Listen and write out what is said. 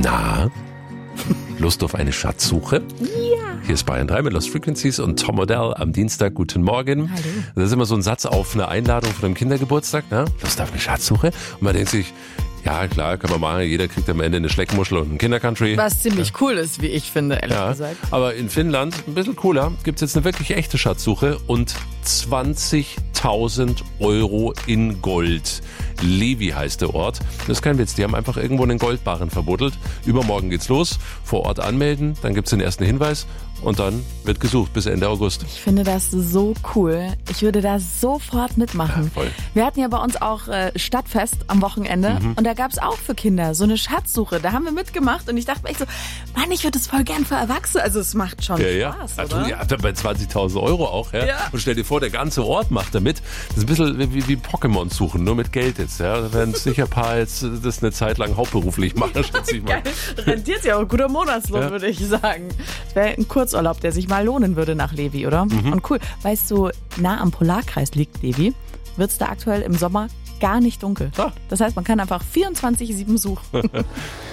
Na, Lust auf eine Schatzsuche? Ja. Hier ist Bayern 3 mit Lost Frequencies und Tom Odell am Dienstag. Guten Morgen. Hallo. Das ist immer so ein Satz auf eine Einladung von einem Kindergeburtstag. Ne? Lust auf eine Schatzsuche? Und man denkt sich, ja klar, kann man machen. Jeder kriegt am Ende eine Schleckmuschel und ein Kindercountry. Was ziemlich cool ist, wie ich finde, ehrlich Ja, gesagt. aber in Finnland, ein bisschen cooler, gibt es jetzt eine wirklich echte Schatzsuche und 20.000 Euro in Gold. Levi heißt der Ort. Das ist kein Witz, die haben einfach irgendwo einen Goldbarren verbuddelt. Übermorgen geht's los, vor Ort anmelden, dann gibt's den ersten Hinweis und dann wird gesucht bis Ende August. Ich finde das so cool. Ich würde da sofort mitmachen. Ja, voll. Wir hatten ja bei uns auch Stadtfest am Wochenende und da gab's auch für Kinder so eine Schatzsuche. Da haben wir mitgemacht und ich dachte mir echt so, Mann, ich würde das voll gern für Erwachsene. Also es macht schon Spaß, Also, oder? ja, bei 20.000 Euro auch. Ja? Ja. Und stell dir vor, der ganze Ort macht damit. Das ist ein bisschen wie Pokémon suchen, nur mit Geld jetzt. Ja? Da werden sicher ein paar jetzt das eine Zeit lang hauptberuflich machen, schätze ich mal. Geil. Rentiert sich auch, guter Monatslohn, Ja. würde ich sagen. Das wäre ein Kurzurlaub, der sich mal lohnen würde nach Levi, oder? Und cool, weißt du, nah am Polarkreis liegt Levi, wird es da aktuell im Sommer gar nicht dunkel. Ah. Das heißt, man kann einfach 24/7 suchen.